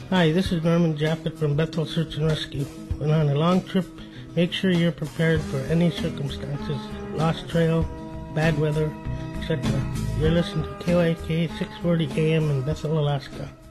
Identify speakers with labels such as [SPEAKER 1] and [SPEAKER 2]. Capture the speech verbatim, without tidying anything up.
[SPEAKER 1] Hi, this is Norman Jaffet from Bethel Search and Rescue. When on a long trip, make sure you're prepared for any circumstances, lost trail, bad weather, et cetera. You're listening to K Y K six forty A M in Bethel, Alaska.